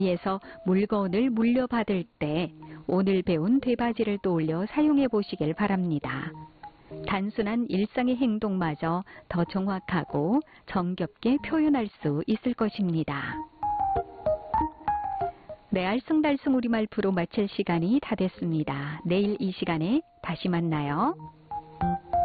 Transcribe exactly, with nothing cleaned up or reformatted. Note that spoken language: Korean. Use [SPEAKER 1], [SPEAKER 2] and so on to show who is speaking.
[SPEAKER 1] 에서 물건을 물려받을 때 오늘 배운 되바지를 떠올려 사용해 보시길 바랍니다. 단순한 일상의 행동마저 더 정확하고 정겹게 표현할 수 있을 것입니다. 네, 알쏭달쏭 우리말 프로 마칠 시간이 다 됐습니다. 내일 이 시간에 다시 만나요.